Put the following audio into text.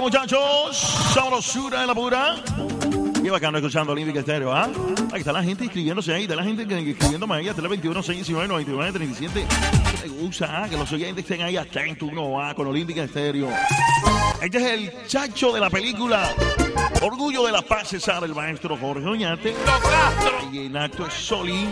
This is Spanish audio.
muchachos. Sabrosura de la pura. Qué bacano escuchando Olímpica Estéreo, ¿ah? Ahí está la gente inscribiéndose ahí, está la gente escribiendo más ahí, hasta el 21, 6, 19, 99, 37. Me gusta, que los oyentes estén ahí atentos, uno va con Olímpica Estéreo. Este es el chacho de la película Orgullo de la Paz, César, el maestro Jorge Oñate. Y en acto es Solín.